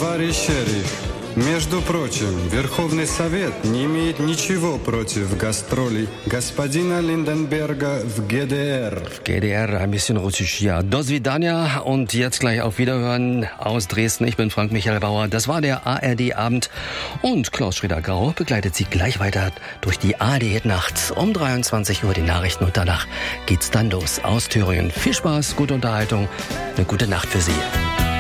товарищ шериф, между прочим, Верховный Совет не имеет ничего против гастролей господина Lindenberger в GDR. GDR, ein bisschen russisch, ja. Do svidania und jetzt gleich auf Wiederhören aus Dresden. Ich bin Frank-Michael Bauer. Das war der ARD-Abend und Klaus Schröder-Grau begleitet Sie gleich weiter durch die ARD-Nacht um 23 Uhr die Nachrichten und danach geht's dann los aus Thüringen. Viel Spaß, gute Unterhaltung, eine gute Nacht für Sie.